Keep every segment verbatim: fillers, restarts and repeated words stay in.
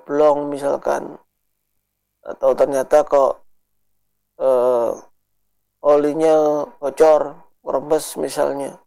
blong misalkan, atau ternyata kok eh, olinya bocor, rembes misalnya.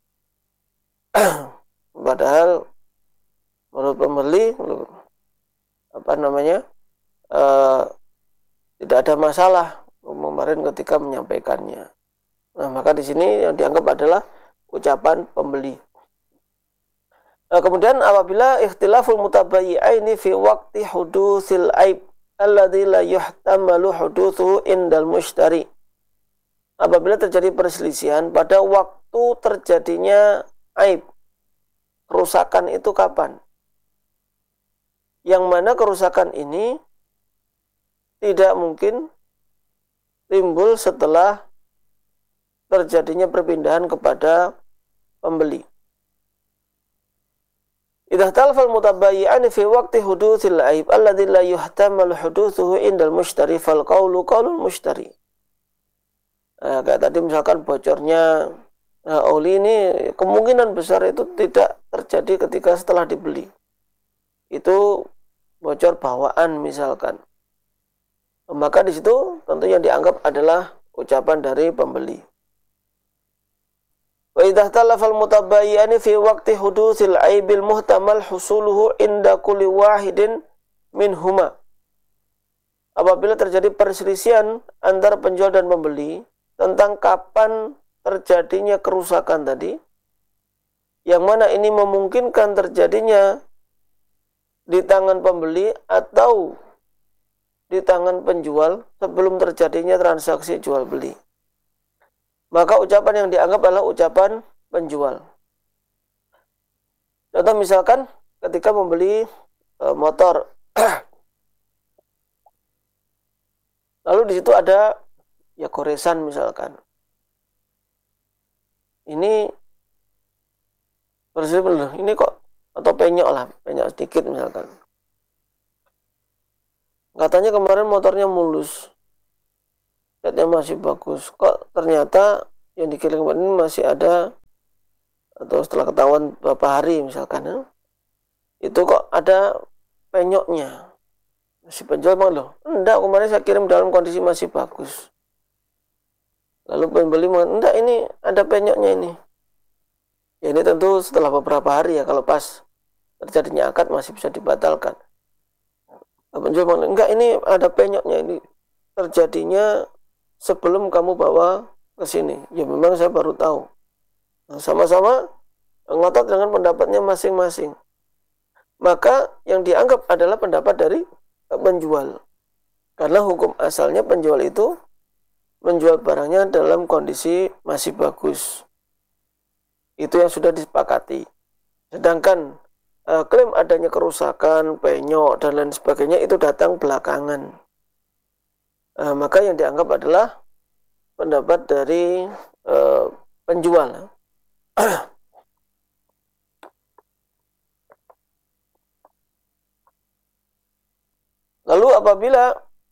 Padahal menurut pembeli apa namanya eh, tidak ada masalah kemarin ketika menyampaikannya. Nah, maka di sini yang dianggap adalah ucapan pembeli. Nah, kemudian apabila ikhtilaful mutabayyi'aini fi waqti hudutsil aib alladzi la yuhtamalu hudutsuhu indal mushtari. Apabila terjadi perselisihan pada waktu terjadinya aib, kerusakan itu kapan? Yang mana kerusakan ini tidak mungkin timbul setelah terjadinya perpindahan kepada pembeli. Idza talafal mutabayyi'ani fi waqti hudutsil aib alladzi la yuhtamalu hudutsuhu indal mushtari fal qawlu qaulul mushtari. Nah, kayak tadi misalkan bocornya nah, oli ini kemungkinan besar itu tidak terjadi ketika setelah dibeli. Itu bocor bawaan misalkan. Maka di situ tentu yang dianggap adalah ucapan dari pembeli. Wa idza talafal mutabayyani fi waqti hudutsil aibil muhtamal husuluhu inda kulli wahidin minhuma. Apabila terjadi perselisihan antara penjual dan pembeli tentang kapan terjadinya kerusakan tadi, yang mana ini memungkinkan terjadinya di tangan pembeli atau di tangan penjual sebelum terjadinya transaksi jual beli, maka ucapan yang dianggap adalah ucapan penjual. Contoh misalkan ketika membeli e, motor, lalu di situ ada ya goresan misalkan. Ini bersih benar, ini kok atau penyok lah, penyok sedikit misalkan. Katanya kemarin motornya mulus, catnya masih bagus. Kok ternyata yang dikirim ini masih ada, atau setelah ketahuan beberapa hari misalkan, ya, itu kok ada penyoknya. Si penjual bilang, loh, enggak, kemarin saya kirim dalam kondisi masih bagus. Lalu pembeli mengatakan, enggak, ini ada penyoknya ini. Ya ini tentu setelah beberapa hari ya, kalau pas terjadinya akad masih bisa dibatalkan. Penjual mengatakan, enggak, ini ada penyoknya, ini terjadinya sebelum kamu bawa ke sini. Ya memang saya baru tahu. Nah, sama-sama ngotot dengan pendapatnya masing-masing. Maka yang dianggap adalah pendapat dari penjual. Karena hukum asalnya penjual itu menjual barangnya dalam kondisi masih bagus. Itu yang sudah disepakati. Sedangkan uh, klaim adanya kerusakan, penyok, dan lain sebagainya itu datang belakangan. Uh, maka yang dianggap adalah pendapat dari uh, penjual. Lalu apabila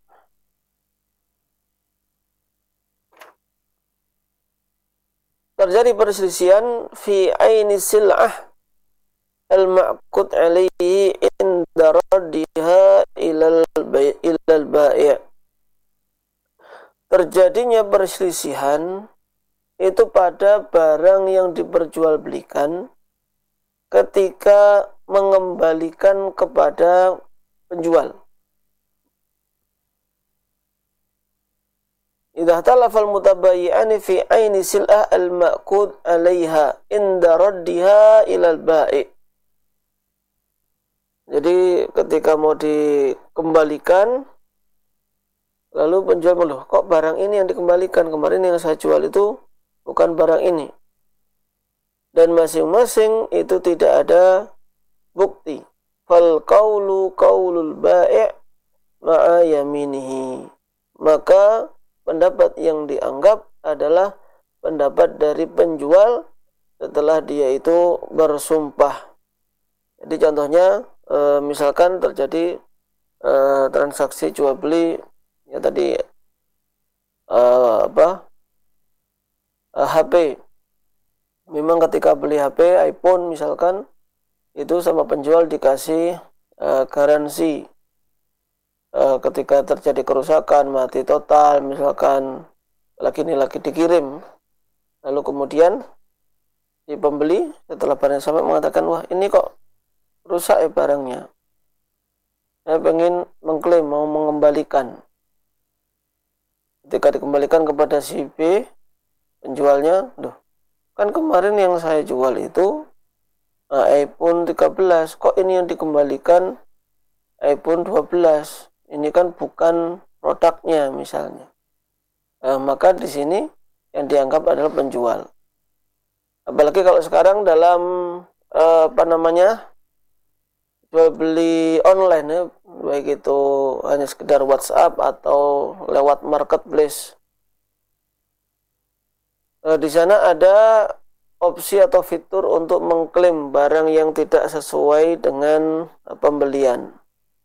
terjadi perselisihan fi aini sil'ah al-ma'qud alaihi inda raddiha ilal bai' ilal bai'. Terjadinya perselisihan itu pada barang yang diperjualbelikan ketika mengembalikan kepada penjual. Idza talafal mutabayyi'ani fi aini sil'ah al-ma'qud 'alaiha inda raddiha ilal bai'. Jadi ketika mau dikembalikan, lalu penjual mengeluh, kok barang ini yang dikembalikan, kemarin yang saya jual itu bukan barang ini. Dan masing-masing itu tidak ada bukti. Fal qawlu qawlul bai' ma'a yaminihi. Maka pendapat yang dianggap adalah pendapat dari penjual setelah dia itu bersumpah. Jadi contohnya e, misalkan terjadi e, transaksi jual beli ya tadi e, apa e, H P. Memang ketika beli H P iPhone misalkan itu sama penjual dikasih e, garansi uh, ketika terjadi kerusakan, mati total, misalkan lagi ini lagi dikirim, lalu kemudian si pembeli setelah barang sampai mengatakan, wah ini kok rusak ya barangnya, saya pengen mengklaim, mau mengembalikan. Ketika dikembalikan kepada si B, penjualnya, loh, kan kemarin yang saya jual itu uh, iPhone tiga belas, kok ini yang dikembalikan iPhone dua belas, ini kan bukan produknya misalnya. Uh, maka di sini yang dianggap adalah penjual. Apalagi kalau sekarang dalam uh, apa namanya jual beli online ya, baik itu hanya sekedar WhatsApp atau lewat marketplace. E, di sana ada opsi atau fitur untuk mengklaim barang yang tidak sesuai dengan pembelian.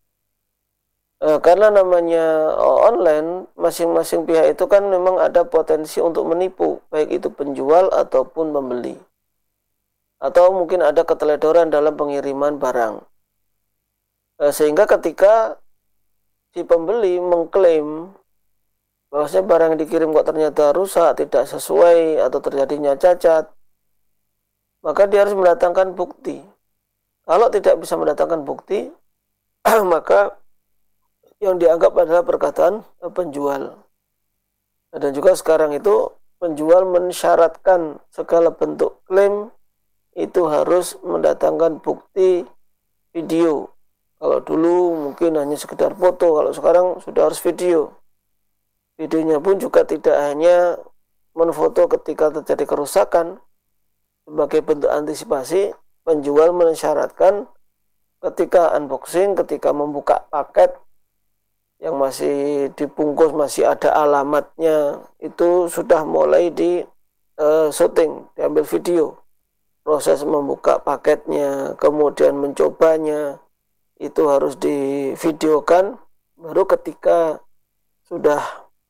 E, karena namanya online, masing-masing pihak itu kan memang ada potensi untuk menipu, baik itu penjual ataupun pembeli. Atau mungkin ada keteledoran dalam pengiriman barang. Sehingga ketika si pembeli mengklaim bahwasanya barang yang dikirim kok ternyata rusak, tidak sesuai atau terjadinya cacat, maka dia harus mendatangkan bukti. Kalau tidak bisa mendatangkan bukti, maka yang dianggap adalah perkataan penjual. Dan juga sekarang itu penjual mensyaratkan segala bentuk klaim itu harus mendatangkan bukti video. Kalau dulu mungkin hanya sekedar foto, kalau sekarang sudah harus video. Videonya pun juga tidak hanya menfoto ketika terjadi kerusakan. Sebagai bentuk antisipasi, penjual mensyaratkan ketika unboxing, ketika membuka paket yang masih dibungkus, masih ada alamatnya, itu sudah mulai di uh, syuting, diambil video. Proses membuka paketnya, kemudian mencobanya, itu harus divideokan. Baru ketika sudah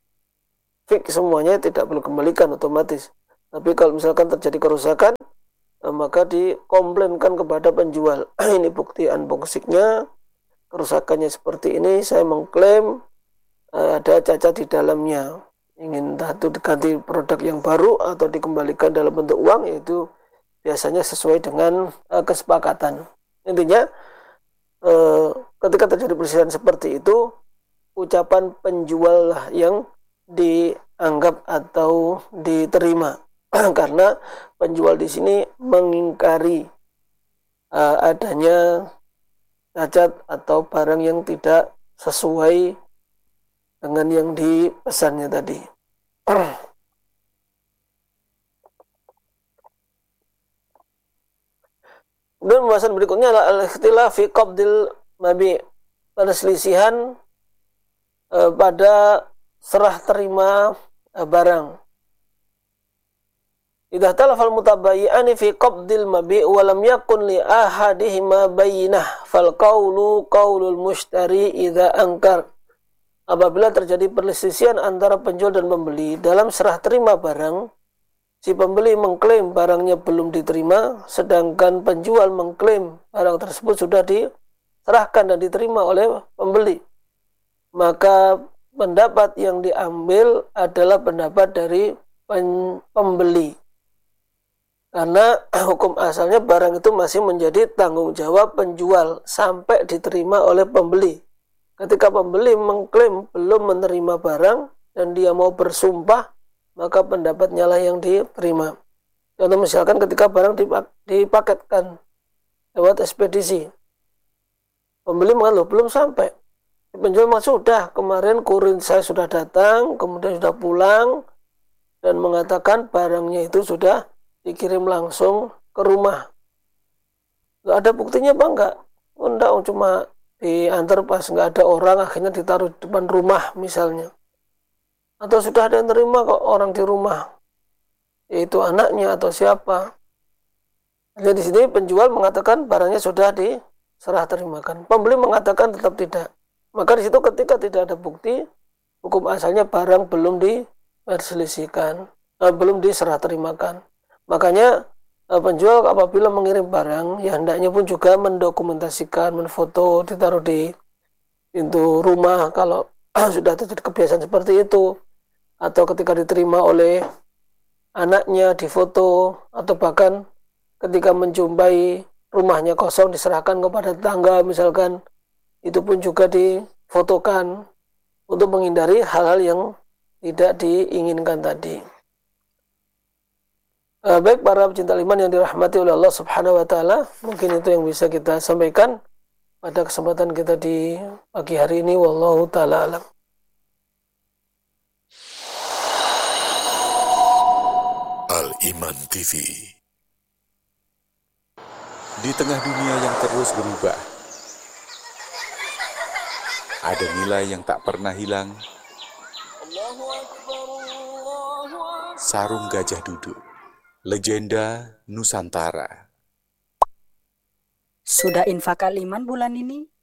fix semuanya, tidak perlu kembalikan otomatis. Tapi kalau misalkan terjadi kerusakan, maka dikomplainkan kepada penjual. Ini bukti unboxingnya, kerusakannya seperti ini, saya mengklaim ada cacat di dalamnya, ingin entah itu diganti produk yang baru atau dikembalikan dalam bentuk uang, yaitu biasanya sesuai dengan kesepakatan. Intinya Eh, ketika terjadi perselisihan seperti itu, ucapan penjual lah yang dianggap atau diterima karena penjual di sini mengingkari uh, adanya cacat atau barang yang tidak sesuai dengan yang dipesannya tadi. Dan pembahasan berikutnya adalah al-ikhtilaf fi qabdil mabi', perselisihan e, pada serah terima e, barang. Idza talafal mutabayyi'ani fi qabdil mabi' wa lam yakun li ahadihima bayyinah fal qawlu qawlul mushtari idza ankar. Apabila terjadi perselisihan antara penjual dan pembeli dalam serah terima barang, si pembeli mengklaim barangnya belum diterima, sedangkan penjual mengklaim barang tersebut sudah diserahkan dan diterima oleh pembeli. Maka pendapat yang diambil adalah pendapat dari pembeli. Karena hukum asalnya barang itu masih menjadi tanggung jawab penjual sampai diterima oleh pembeli. Ketika pembeli mengklaim belum menerima barang dan dia mau bersumpah, maka pendapatnya lah yang diterima. Contoh misalkan ketika barang dipaketkan lewat ekspedisi, pembeli mengatakan, belum sampai. Penjual mengatakan, sudah, kemarin kurir saya sudah datang, kemudian sudah pulang, dan mengatakan barangnya itu sudah dikirim langsung ke rumah. Ada buktinya apa enggak? Oh, enggak, cuma diantar pas enggak ada orang, akhirnya ditaruh di depan rumah misalnya. Atau sudah ada yang terima kok orang di rumah, yaitu anaknya atau siapa. Jadi di sini penjual mengatakan barangnya sudah diserah terimakan, pembeli mengatakan tetap tidak. Maka di situ ketika tidak ada bukti, hukum asalnya barang belum diperselisihkan, eh, belum diserah terimakan. Makanya eh, penjual apabila mengirim barang, ya hendaknya pun juga mendokumentasikan, menfoto, ditaruh di pintu rumah kalau sudah terjadi kebiasaan seperti itu, atau ketika diterima oleh anaknya difoto, atau bahkan ketika menjumpai rumahnya kosong diserahkan kepada tetangga misalkan, itu pun juga difotokan untuk menghindari hal-hal yang tidak diinginkan tadi. Uh, baik para pecinta iman yang dirahmati oleh Allah Subhanahu wa taala, mungkin itu yang bisa kita sampaikan pada kesempatan kita di pagi hari ini. Wallahu taala alam. Al-Iman T V. Di tengah dunia yang terus berubah, ada nilai yang tak pernah hilang. Sarung Gajah Duduk, legenda Nusantara. Sudah infak Al-Iman bulan ini?